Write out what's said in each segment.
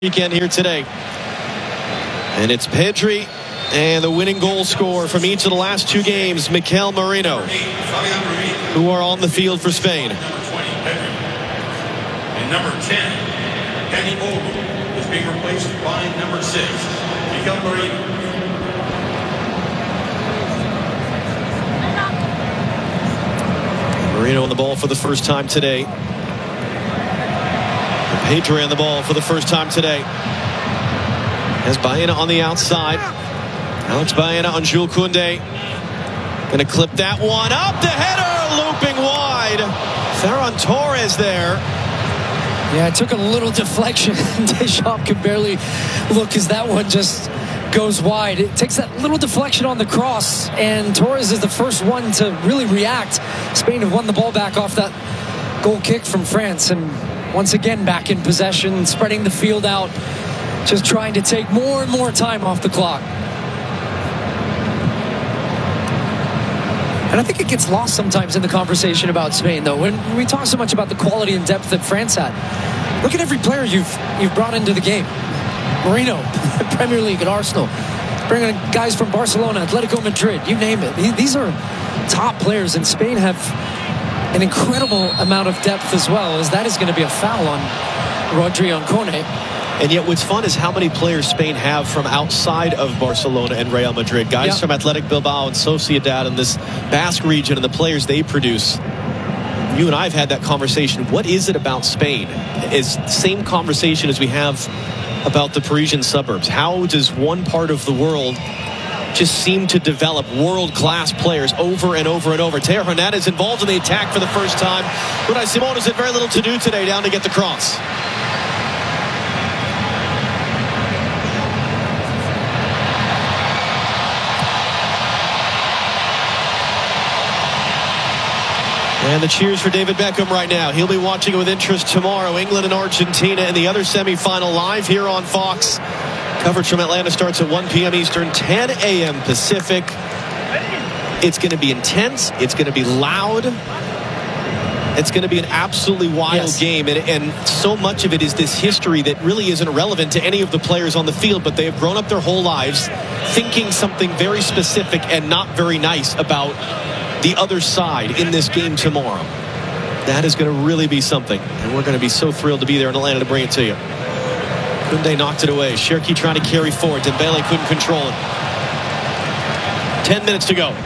Weekend here today. And it's Pedri and the winning goal scorer from each of the last two games, Mikel Merino, who are on the field for Spain. And number 10, Danny Olmo, is being replaced by number 6, Mikel Merino. Merino on the ball for the first time today. Pedri on the ball for the first time today. Has Baena on the outside. Alex Baena on Jules Koundé. Gonna clip that one up. The header looping wide. Ferran Torres there. Yeah, it took a little deflection. Deschamps can barely look as that one just goes wide. It takes that little deflection on the cross, and Torres is the first one to really react. Spain have won the ball back off that goal kick from France, and once again back in possession, spreading the field out, just trying to take more and more time off the clock. And I think it gets lost sometimes in the conversation about Spain, though. When we talk so much about the quality and depth that France had, look at every player you've brought into the game. Merino, Premier League at Arsenal, bringing in guys from Barcelona, Atletico Madrid, you name it. These are top players, and Spain have an incredible amount of depth as well, as that is going to be a foul on Rodri on Koné. And yet what's fun is how many players Spain have from outside of Barcelona and Real Madrid. Guys from Athletic Bilbao and Sociedad and this Basque region and the players they produce. You and I have had that conversation. What is it about Spain? It's the same conversation as we have about the Parisian suburbs. How does one part of the world just seem to develop world-class players over and over and over? Theo Hernandez involved in the attack for the first time. Unai Simon has had very little to do today down to get the cross. And the cheers for David Beckham right now. He'll be watching it with interest tomorrow. England and Argentina in the other semifinal live here on Fox. Coverage from Atlanta starts at 1 p.m. Eastern, 10 a.m. Pacific. It's going to be intense. It's going to be loud. It's going to be an absolutely wild game. And so much of it is this history that really isn't relevant to any of the players on the field, but they have grown up their whole lives thinking something very specific and not very nice about the other side in this game tomorrow. That is going to really be something. And we're going to be so thrilled to be there in Atlanta to bring it to you. Koundé knocked it away. Cherki trying to carry forward. Dembele couldn't control it. 10 minutes to go.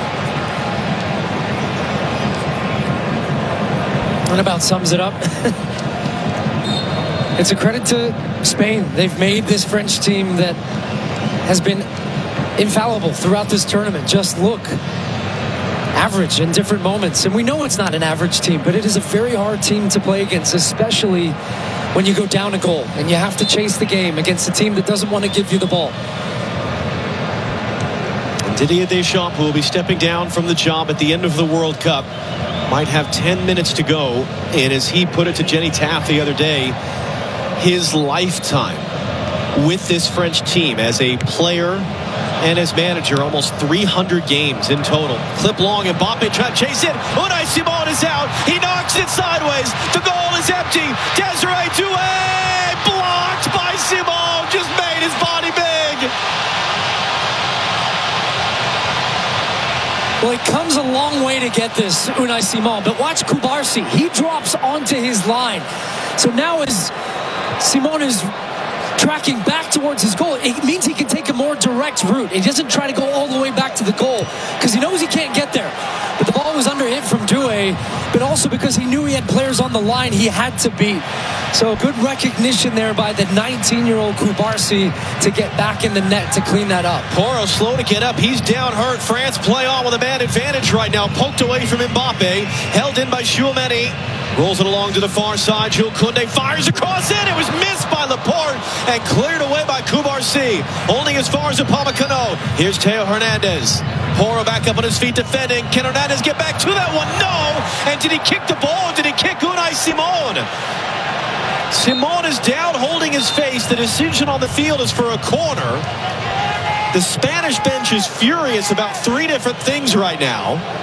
That about sums it up. It's a credit to Spain. They've made this French team that has been infallible throughout this tournament. Just look. Average in different moments. And we know it's not an average team, but it is a very hard team to play against, especially when you go down a goal and you have to chase the game against a team that doesn't want to give you the ball. And Didier Deschamps, who will be stepping down from the job at the end of the World Cup, might have 10 minutes to go. And as he put it to Jenny Taft the other day, his lifetime with this French team as a player and as manager, almost 300 games in total. Clip long, Mbappe trying to chase it. Unai Simon is out. He knocks it sideways. The goal is empty. Desiree Doué blocked by Simon. Just made his body big. Well, it comes a long way to get this, Unai Simon. But watch Kubarsi. He drops onto his line. So now as Simon is tracking back towards his goal, it means he can take a more direct route. He doesn't try to go all the way back to the goal because he knows he can't get there. But the ball was under hit from Doué, but also because he knew he had players on the line he had to beat. So good recognition there by the 19-year-old Kubarsi to get back in the net to clean that up. Porro slow to get up. He's down hurt. France play on with a man advantage right now. Poked away from Mbappe. Held in by Chouameni. Rolls it along to the far side. Jules Koundé fires across it. It was missed by Laporte and cleared away by Kubarsi. Only as far as Upamecano. Here's Theo Hernandez. Porro back up on his feet defending. Can Hernandez get back to that one? No. And did he kick the ball? Did he kick Unai Simon? Simon is down holding his face. The decision on the field is for a corner. The Spanish bench is furious about three different things right now.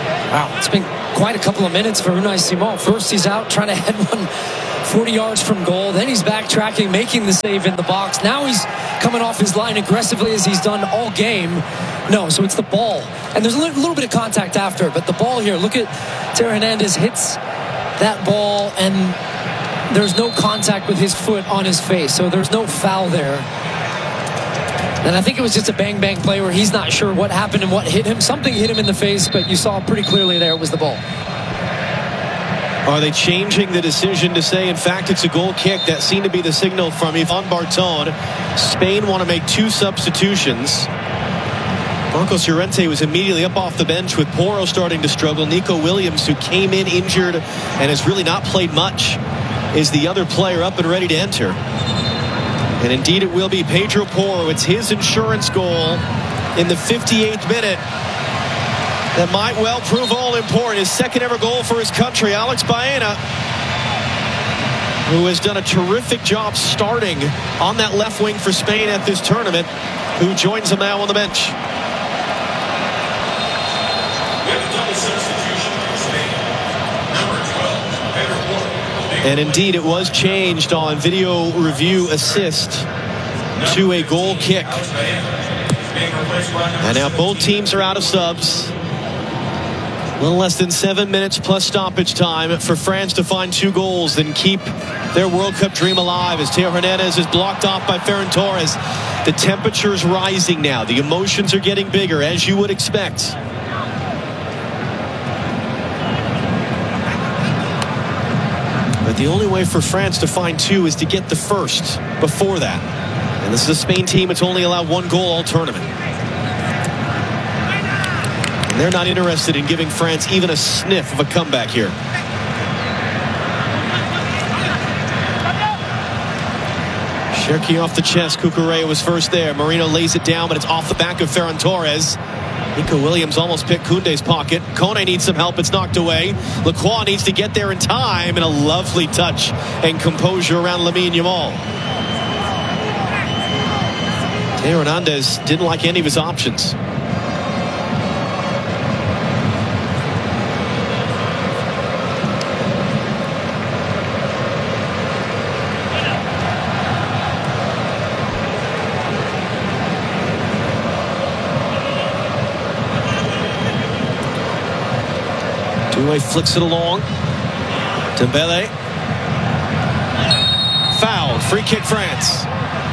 Wow, it's been quite a couple of minutes for Unai Simon. First, he's out trying to head one 40 yards from goal. Then he's backtracking, making the save in the box. Now he's coming off his line aggressively as he's done all game. No, so it's the ball. And there's a little bit of contact after, but the ball here, look at Theo Hernandez hits that ball, and there's no contact with his foot on his face. So there's no foul there. And I think it was just a bang-bang play where he's not sure what happened and what hit him. Something hit him in the face, but you saw pretty clearly there it was the ball. Are they changing the decision to say, in fact, it's a goal kick? That seemed to be the signal from Ivan Barton. Spain want to make 2 substitutions. Marcos Llorente was immediately up off the bench with Porro starting to struggle. Nico Williams, who came in injured and has really not played much, is the other player up and ready to enter. And indeed it will be Pedro Porro. It's his insurance goal in the 58th minute. That might well prove all important. His second ever goal for his country. Alex Baena, who has done a terrific job starting on that left wing for Spain at this tournament, who joins him now on the bench. We have a double substitution for Spain. Number 12, Pedro Porro. And indeed it was changed on video review assist to a goal kick. And now both teams are out of subs. A little less than 7 minutes plus stoppage time for France to find 2 goals and keep their World Cup dream alive as Theo Hernandez is blocked off by Ferran Torres. The temperature's rising now. The emotions are getting bigger, as you would expect. But the only way for France to find 2 is to get the first before that. And this is a Spain team that's only allowed 1 goal all tournament. And they're not interested in giving France even a sniff of a comeback here. Cherki off the chest. Cucurella was first there. Marino lays it down, but it's off the back of Ferran Torres. Nico Williams almost picked Koundé's pocket. Kone needs some help. It's knocked away. Lacroix needs to get there in time, and a lovely touch and composure around Lamine Yamal. Theo Hernandez didn't like any of his options. Doué flicks it along. Dembele. Foul. Free kick France.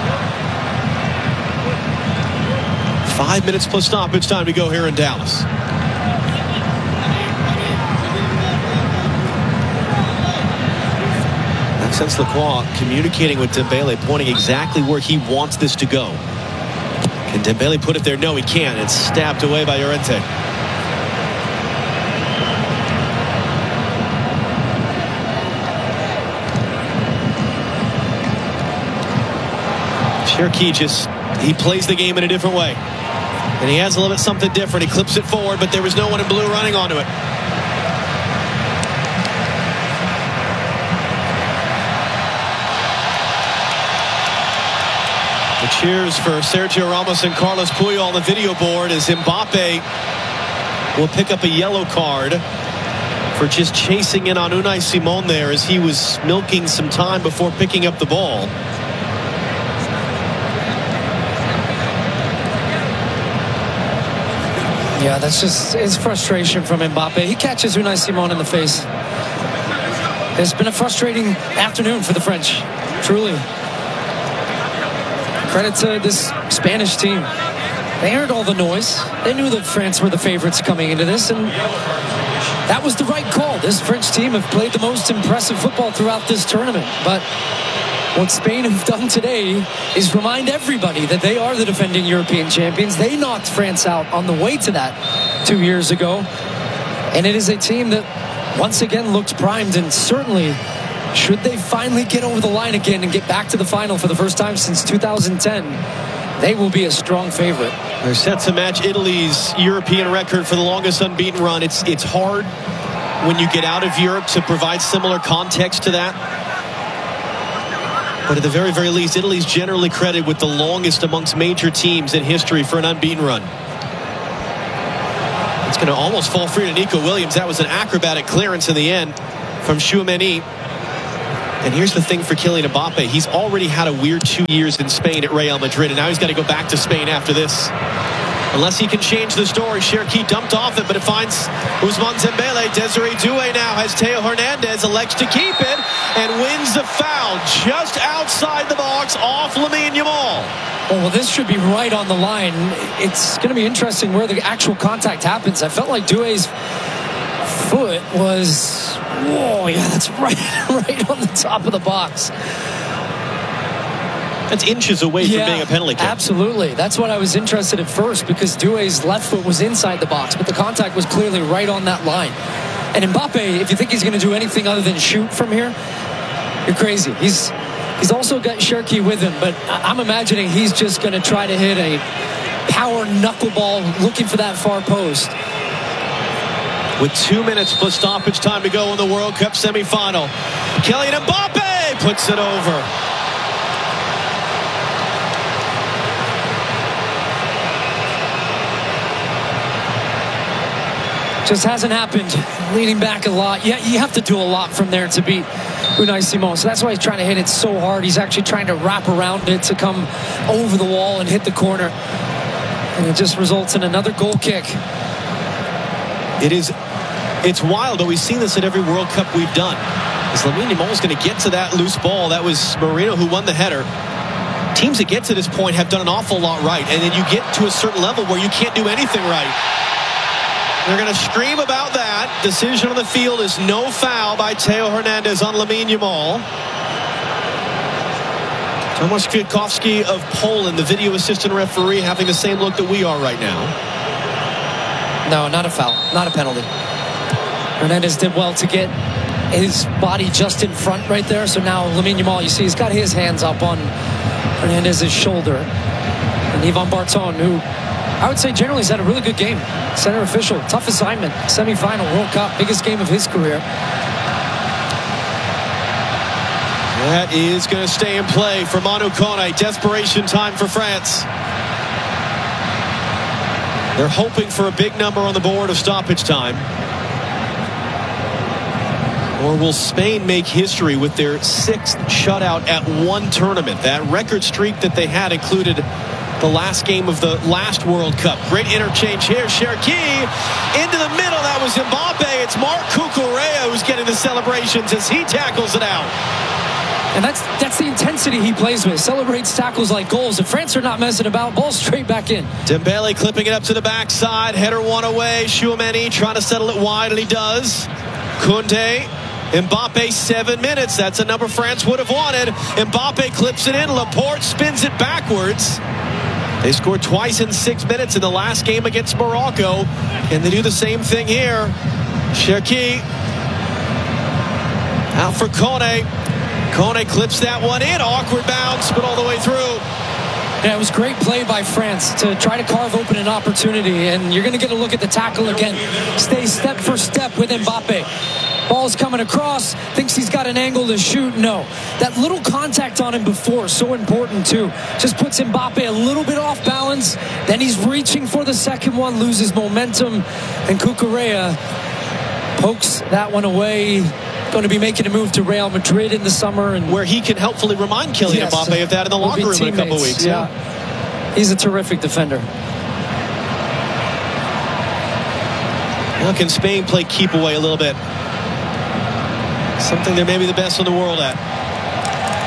5 minutes plus stoppage time to go here in Dallas. Maxence Lacroix communicating with Dembele, pointing exactly where he wants this to go. Can Dembele put it there? No, he can't. It's stabbed away by Llorente. Cherki he plays the game in a different way. And he has a little bit something different. He clips it forward, but there was no one in blue running onto it. The cheers for Sergio Ramos and Carlos Puyol on the video board as Mbappe will pick up a yellow card for just chasing in on Unai Simon there as he was milking some time before picking up the ball. Yeah, that's just his frustration from Mbappe. He catches Unai Simon in the face. It's been a frustrating afternoon for the French, truly. Credit to this Spanish team. They heard all the noise. They knew that France were the favorites coming into this, and that was the right call. This French team have played the most impressive football throughout this tournament, but what Spain have done today is remind everybody that they are the defending European champions. They knocked France out on the way to that 2 years ago. And it is a team that once again looks primed, and certainly should they finally get over the line again and get back to the final for the first time since 2010, they will be a strong favorite. They're set to match Italy's European record for the longest unbeaten run. It's hard when you get out of Europe to provide similar context to that. But at the very, very least, Italy's generally credited with the longest amongst major teams in history for an unbeaten run. It's going to almost fall free to Nico Williams. That was an acrobatic clearance in the end from Tchouaméni. And here's the thing for Kylian Mbappe. He's already had a weird 2 years in Spain at Real Madrid, and now he's got to go back to Spain after this. Unless he can change the story. Cherki dumped off it, but it finds Ousmane Dembele. Desiree Doué now has Theo Hernandez, elects to keep it, and wins the foul just outside the box off Lamine Yamal. Oh, well, this should be right on the line. It's going to be interesting where the actual contact happens. I felt like Doué's foot was... Whoa, yeah, that's right on the top of the box. That's inches away from being a penalty kick. Absolutely. That's what I was interested at first, because Doué's left foot was inside the box, but the contact was clearly right on that line. And Mbappe, if you think he's going to do anything other than shoot from here, you're crazy. He's also got Cherki with him, but I'm imagining he's just going to try to hit a power knuckleball looking for that far post. With 2 minutes plus stoppage time to go in the World Cup semifinal, Kylian Mbappe puts it over. Just hasn't happened. Leaning back a lot. Yeah, you have to do a lot from there to beat Unai Simon. So that's why he's trying to hit it so hard. He's actually trying to wrap around it to come over the wall and hit the corner. And it just results in another goal kick. It's wild, but we've seen this at every World Cup we've done. As Lamine Yamal is going to get to that loose ball. That was Marino who won the header. Teams that get to this point have done an awful lot right. And then you get to a certain level where you can't do anything right. They're going to scream about that. Decision on the field is no foul by Theo Hernandez on Lamine Yamal. Tomasz Kwiatkowski of Poland, the video assistant referee, having the same look that we are right now. No, not a foul. Not a penalty. Hernandez did well to get his body just in front right there. So now Lamine Yamal, you see, he's got his hands up on Hernandez's shoulder. And Yvan Barton, who I would say generally has had a really good game. Center official, tough assignment. Semi-final, World Cup, biggest game of his career. That is going to stay in play for Manu Kone. Desperation time for France. They're hoping for a big number on the board of stoppage time. Or will Spain make history with their 6th shutout at one tournament? That record streak that they had included the last game of the last World Cup. Great interchange here. Cherki into the middle. That was Mbappe. It's Marc Cucurella who's getting the celebrations as he tackles it out. And that's the intensity he plays with. Celebrates tackles like goals. If France are not messing about, ball straight back in. Dembele clipping it up to the backside. Header one away. Tchouaméni trying to settle it wide, and he does. Koundé. Mbappe, 7 minutes. That's a number France would have wanted. Mbappe clips it in. Laporte spins it backwards. They scored twice in 6 minutes in the last game against Morocco. And they do the same thing here. Cherki. Out for Kone. Kone clips that one in. Awkward bounce, but all the way through. Yeah, it was great play by France to try to carve open an opportunity. And you're going to get a look at the tackle again. Stay step for step with Mbappe. Ball's coming across, thinks he's got an angle to shoot. No, that little contact on him before, so important too. Just puts Mbappe a little bit off balance. Then he's reaching for the second one, loses momentum. And Cucurella pokes that one away. Going to be making a move to Real Madrid in the summer. And where he can helpfully remind Kylian Mbappe of that in the locker room in a couple of weeks. Yeah. He's a terrific defender. Now can Spain play keep away a little bit? Something they're maybe the best in the world at.